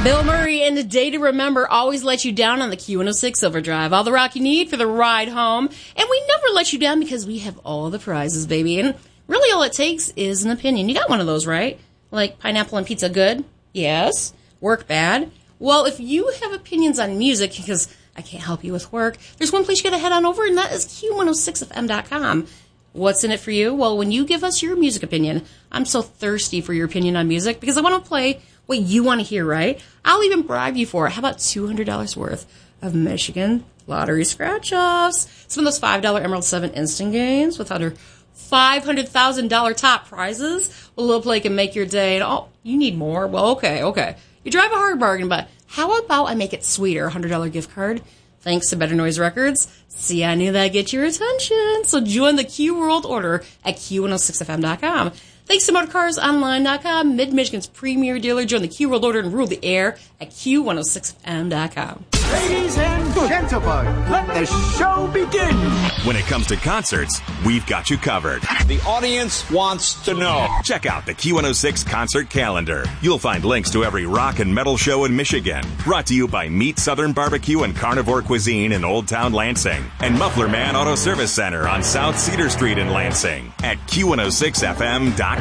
Bill Murray and A Day to Remember always let you down on the Q106 Overdrive. All the rock you need for the ride home. And we never let you down because we have all the prizes, baby. And really all it takes is an opinion. You got one of those, right? Like pineapple and pizza good? Yes. Work bad? Well, if you have opinions on music, because I can't help you with work, there's one place you got to head on over, and that is Q106fm.com. What's in it for you? Well, when you give us your music opinion, I'm so thirsty for your opinion on music because I want to play what you want to hear, right? I'll even bribe you for it. How about $200 worth of Michigan lottery scratch-offs? Some of those $5 Emerald 7 instant games with under $500,000 top prizes. A little play can make your day. And oh, you need more? Well, okay. You drive a hard bargain, but how about I make it sweeter? $100 gift card. Thanks to Better Noise Records. See, I knew that'd get your attention. So join the Q World Order at Q106fm.com. Thanks to MotorCarsOnline.com, Mid-Michigan's premier dealer. Join the Q World Order and rule the air at Q106fm.com. Ladies and gentlemen, let the show begin. When it comes to concerts, we've got you covered. The audience wants to know. Check out the Q106 concert calendar. You'll find links to every rock and metal show in Michigan. Brought to you by Meat Southern Barbecue and Carnivore Cuisine in Old Town Lansing. And Muffler Man Auto Service Center on South Cedar Street in Lansing at Q106fm.com.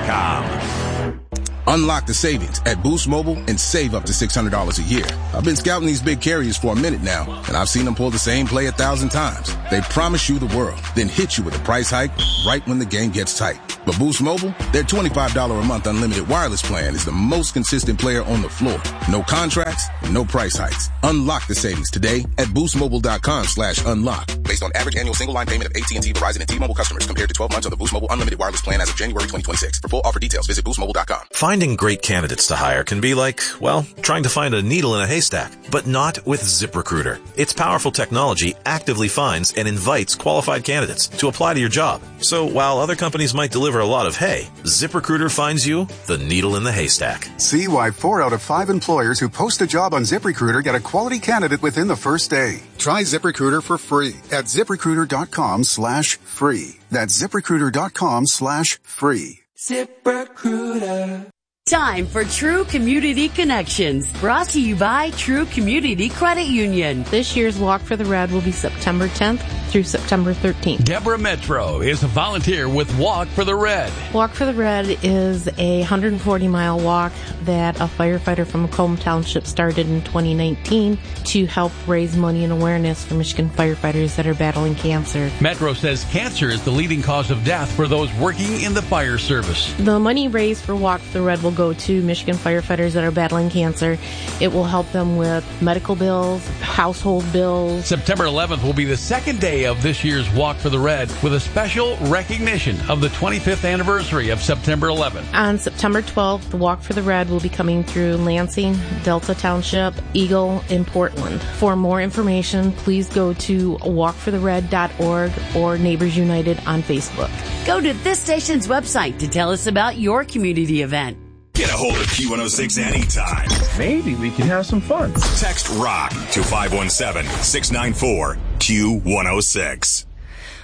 Unlock the savings at Boost Mobile and save up to $600 a year. I've been scouting these big carriers for a minute now, and I've seen them pull the same play 1,000 times. They promise you the world, then hit you with a price hike right when the game gets tight. But Boost Mobile, their $25 a month unlimited wireless plan is the most consistent player on the floor. No contracts, no price hikes. Unlock the savings today at boostmobile.com/unlock. Based on average annual single line payment of AT&T, Verizon, and T-Mobile customers compared to 12 months of the Boost Mobile unlimited wireless plan as of January 2026. For full offer details, visit boostmobile.com. Finding great candidates to hire can be like, well, trying to find a needle in a haystack, but not with ZipRecruiter. Its powerful technology actively finds and invites qualified candidates to apply to your job. So while other companies might deliver a lot of hay, ZipRecruiter finds you the needle in the haystack. See why 4 out of 5 employers who post a job on ZipRecruiter get a quality candidate within the first day. Try ZipRecruiter for free at ZipRecruiter.com/free. That's ZipRecruiter.com/free. ZipRecruiter. Time for True Community Connections, brought to you by True Community Credit Union. This year's Walk for the Red will be September 10th through September 13th. Deborah Metro is a volunteer with Walk for the Red. Walk for the Red is a 140-mile walk that a firefighter from Macomb Township started in 2019 to help raise money and awareness for Michigan firefighters that are battling cancer. Metro says cancer is the leading cause of death for those working in the fire service. The money raised for Walk for the Red will go to Michigan firefighters that are battling cancer. It will help them with medical bills, household bills. September 11th will be the second day of this year's Walk for the Red with a special recognition of the 25th anniversary of September 11th. On September 12th, the Walk for the Red will be coming through Lansing, Delta Township, Eagle, and Portland. For more information, please go to walkforthered.org or Neighbors United on Facebook. Go to this station's website to tell us about your community event. Get a hold of Q106 anytime. Maybe we can have some fun. Text ROCK to 517-694-Q106.